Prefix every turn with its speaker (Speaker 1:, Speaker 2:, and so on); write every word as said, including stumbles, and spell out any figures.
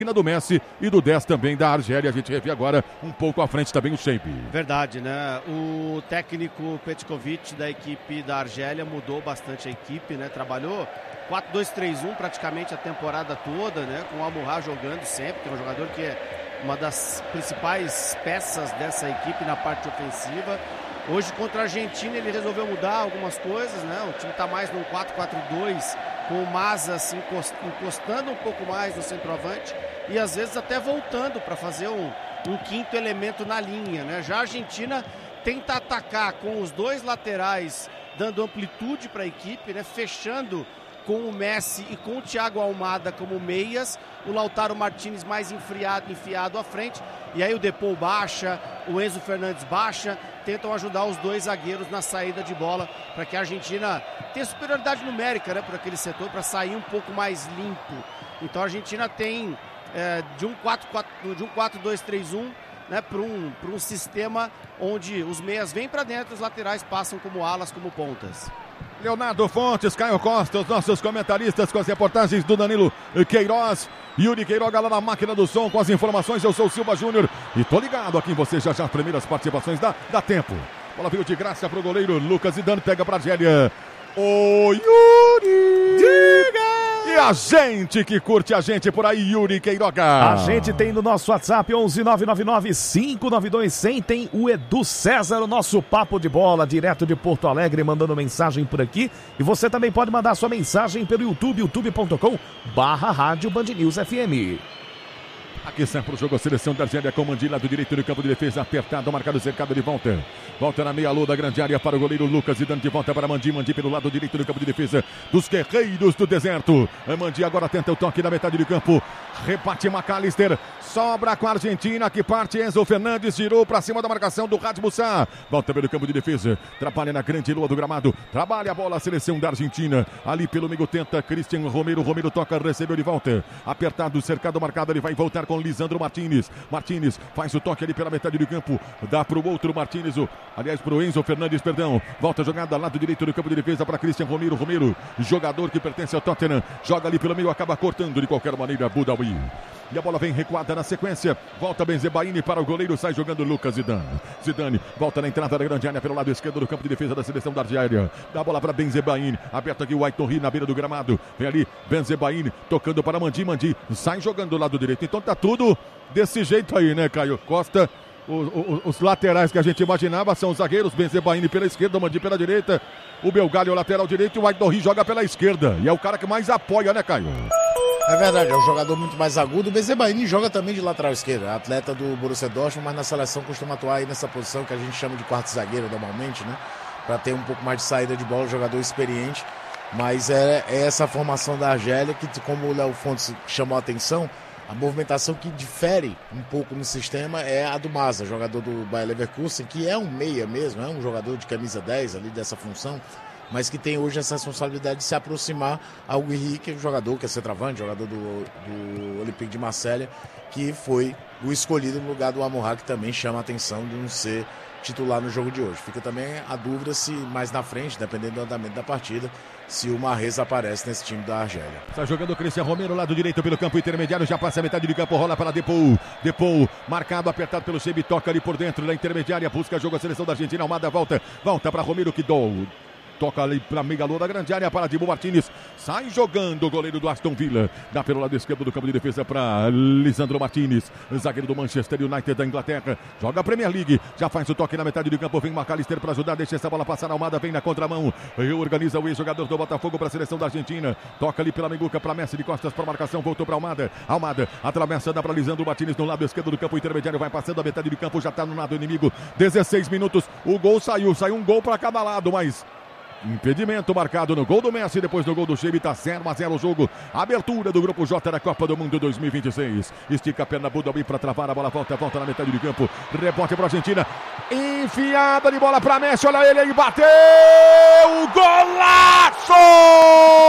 Speaker 1: do Messi e do dez também da Argélia. A gente revê agora um pouco à frente também o shape.
Speaker 2: Verdade, né? O técnico Petkovic da equipe da Argélia mudou bastante a equipe, né? Trabalhou quatro dois três um praticamente a temporada toda, né? Com o Al-Murra jogando sempre, que é um jogador que é uma das principais peças dessa equipe na parte ofensiva. Hoje contra a Argentina ele resolveu mudar algumas coisas, né? O time está mais no quatro quatro dois, com o Mazza se encostando um pouco mais no centroavante e às vezes até voltando para fazer um, um quinto elemento na linha, né? Já a Argentina tenta atacar com os dois laterais, dando amplitude para a equipe, né? Fechando com o Messi e com o Thiago Almada como meias, o Lautaro Martínez mais enfriado, enfiado à frente, e aí o Depou baixa, o Enzo Fernandes baixa, tentam ajudar os dois zagueiros na saída de bola, para que a Argentina tenha superioridade numérica, né, por aquele setor, para sair um pouco mais limpo. Então a Argentina tem é, de um quatro dois três um, né, para um, para um sistema onde os meias vêm para dentro, os laterais passam como alas, como pontas.
Speaker 1: Leonardo Fontes, Caio Costa, os nossos comentaristas com as reportagens do Danilo Queiroz. Yuri Queiroga lá na máquina do som com as informações. Eu sou o Silva Júnior e tô ligado aqui em você já já. As primeiras participações dá, dá tempo. Bola veio de graça pro goleiro Lucas Zidane, pega pra Argélia. Ô Yuri!
Speaker 3: Diga!
Speaker 1: E a gente que curte a gente por aí, Yuri Queiroga.
Speaker 3: A gente tem no nosso WhatsApp onze nove nove nove cinco nove dois zero zero. Tem o Edu César, o nosso papo de bola, direto de Porto Alegre, mandando mensagem por aqui. E você também pode mandar sua mensagem pelo YouTube, youtube ponto com barra Rádio Band News F M.
Speaker 1: Aqui sai para o jogo a seleção da Argélia com o Mandi, lado direito do campo de defesa, apertado, marcado, cercado de volta. Volta na meia-lua da grande área para o goleiro Lucas Zidane, de volta para Mandi, Mandi pelo lado direito do campo de defesa dos guerreiros do deserto. Mandi agora tenta o toque na metade do campo, rebate McAllister, sobra com a Argentina, que parte Enzo Fernandes, girou para cima da marcação do Radj Musa. Volta pelo campo de defesa, trabalha na grande lua do gramado, trabalha a bola a seleção da Argentina. Ali pelo meio tenta Cristian Romero, Romero toca, recebeu de volta. Apertado, cercado, marcado, ele vai voltar com Lisandro Martínez. Martínez faz o toque ali pela metade do campo, dá para o outro Martínez, o, aliás para o Enzo Fernandes, perdão. Volta a jogada lado direito do campo de defesa para Cristian Romero. Romero, jogador que pertence ao Tottenham, joga ali pelo meio, acaba cortando de qualquer maneira Boudaoui. E a bola vem recuada na sequência. Volta Benzebaini para o goleiro, sai jogando Lucas Zidane. Zidane volta na entrada da grande área pelo lado esquerdo do campo de defesa da seleção da Argélia. Dá a bola para Benzebaini, aberto aqui o Aitorri na beira do gramado. Vem ali Benzebaini tocando para Mandi, Mandi sai jogando do lado direito. Então tá tudo desse jeito aí, né, Caio Costa? Os, os, os laterais que a gente imaginava são os zagueiros, Benzebaini pela esquerda, Mandi pela direita. O Belgalho lateral direito e o Aitorri joga pela esquerda. E é o cara que mais apoia, né, Caio?
Speaker 4: É verdade, é um jogador muito mais agudo. O Benzebaini joga também de lateral esquerdo, é atleta do Borussia Dortmund, mas na seleção costuma atuar aí nessa posição que a gente chama de quarto zagueiro normalmente, né? Para ter um pouco mais de saída de bola, jogador experiente. Mas é, é essa formação da Argélia que, como o Léo Fontes chamou a atenção, a movimentação que difere um pouco no sistema é a do Mazza, jogador do Bayer Leverkusen, que é um meia mesmo, é um jogador de camisa dez ali dessa função, mas que tem hoje essa responsabilidade de se aproximar ao Guiri, que é um jogador, que é centroavante, jogador do, do Olympique de Marselha, que foi o escolhido no lugar do Al-Murra, que também chama a atenção de não ser titular no jogo de hoje. Fica também a dúvida se mais na frente, dependendo do andamento da partida, se o Mahrez aparece nesse time da Argélia.
Speaker 1: Está jogando o Cristian Romero, lado direito pelo campo intermediário, já passa a metade de campo, rola para Depou. Depou, marcado, apertado pelo Shebi, toca ali por dentro da intermediária, busca jogo a seleção da Argentina, Almada volta, volta para Romero, que dou. Toca ali para a meia lua da grande área para Dibu Martínez. Sai jogando o goleiro do Aston Villa. Dá pelo lado esquerdo do campo de defesa para Lisandro Martínez. Zagueiro do Manchester United da Inglaterra. Joga a Premier League. Já faz o toque na metade do campo. Vem McAllister para ajudar. Deixa essa bola passar. Almada vem na contramão. Reorganiza o ex-jogador do Botafogo para a seleção da Argentina. Toca ali pela Meguca para Messi de costas para marcação. Voltou para Almada. Almada atravessa, dá para Lisandro Martínez no lado esquerdo do campo intermediário. Vai passando a metade do campo. Já está no lado inimigo. dezesseis minutos. O gol saiu. Saiu um gol para cada lado, mas impedimento marcado no gol do Messi, depois do gol do Shebi, tá zero a zero o jogo. Abertura do Grupo J da Copa do Mundo dois mil e vinte e seis. Estica a perna Boudaoui para travar a bola, volta, volta na metade do campo. Rebote para a Argentina. Enfiada de bola para Messi, olha ele aí, bateu! Golaço!